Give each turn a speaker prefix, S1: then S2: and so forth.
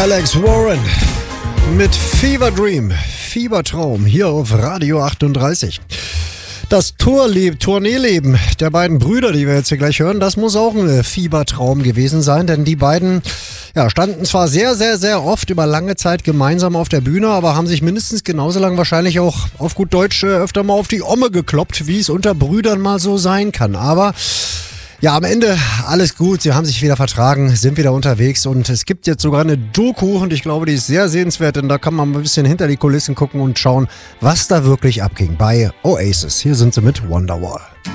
S1: Alex Warren mit Fever Dream, Fiebertraum hier auf Radio 38. Das Tourneeleben der beiden Brüder, die wir jetzt hier gleich hören, das muss auch ein Fiebertraum gewesen sein, denn die beiden standen zwar sehr, sehr, sehr oft über lange Zeit gemeinsam auf der Bühne, aber haben sich mindestens genauso lang wahrscheinlich auch auf gut Deutsch öfter mal auf die Omme gekloppt, wie es unter Brüdern mal so sein kann. Aber ja, am Ende alles gut, sie haben sich wieder vertragen, sind wieder unterwegs und es gibt jetzt sogar eine Doku und ich glaube, die ist sehr sehenswert, denn da kann man ein bisschen hinter die Kulissen gucken und schauen, was da wirklich abging bei Oasis. Hier sind sie mit Wonderwall.